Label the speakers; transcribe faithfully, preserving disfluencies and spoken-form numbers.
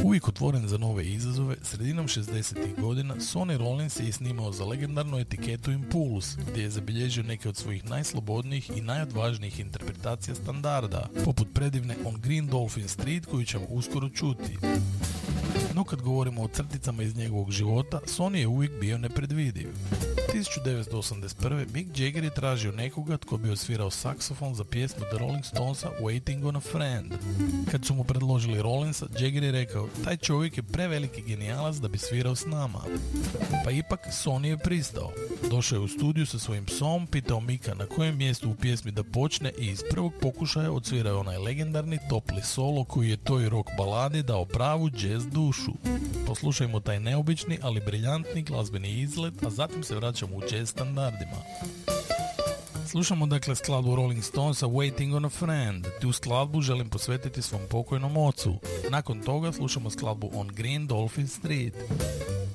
Speaker 1: Uvijek otvoren za nove izazove, sredinom šezdesetih godina Sonny Rollins je snimao za legendarnu etiketu Impulse, gdje je zabilježio neke od svojih najslobodnijih i najodvažnijih interpretacija standarda, poput predivne On Green Dolphin Street koju ćemo uskoro čuti. No kad govorimo o crticama iz njegovog života, Sonny je uvijek bio nepredvidiv. tisuću devetsto osamdeset prve. Mick Jagger je tražio nekoga tko bi osvirao saksofon za pjesmu The Rolling Stonesa Waiting on a Friend. Kad su mu predložili Rollinsa, Jagger je rekao, taj čovjek je preveliki genijalac da bi svirao s nama. Pa ipak Sonny je pristao. Došao je u studiju sa svojim psom, pitao Mika na kojem mjestu u pjesmi da počne i iz prvog pokušaja odsvirao onaj legendarni topli solo koji je toj rock baladi dao pravu jazz dušu. Poslušajmo taj neobični, ali briljantni glazbeni izlet, a zatim se vraćamo u jazz standardima. Slušamo dakle skladbu Rolling Stonesa Waiting on a Friend. Tu skladbu želim posvetiti svom pokojnom ocu. Nakon toga slušamo skladbu On Green Dolphin Street.